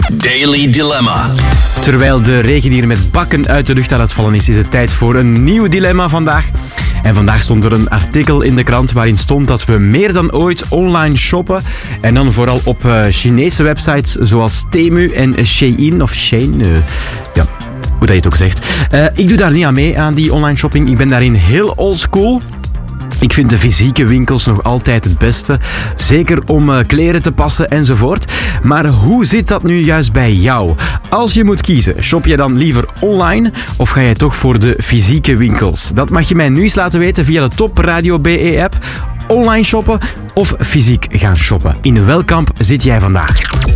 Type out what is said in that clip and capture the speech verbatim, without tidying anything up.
Daily Dilemma. Terwijl de regen hier met bakken uit de lucht aan het vallen is, is het tijd voor een nieuw dilemma vandaag. En vandaag stond er een artikel in de krant waarin stond dat we meer dan ooit online shoppen. En dan vooral op uh, Chinese websites zoals Temu en Shein of Shein. Uh, ja, hoe dat je het ook zegt. Uh, ik doe daar niet aan mee, aan die online shopping. Ik ben daarin heel oldschool. Ik vind de fysieke winkels nog altijd het beste. Zeker om uh, kleren te passen enzovoort. Maar hoe zit dat nu juist bij jou? Als je moet kiezen, shop je dan liever online of ga jij toch voor de fysieke winkels? Dat mag je mij nu eens laten weten via de Top Radio B E-app. Online shoppen of fysiek gaan shoppen? In welk kamp zit jij vandaag?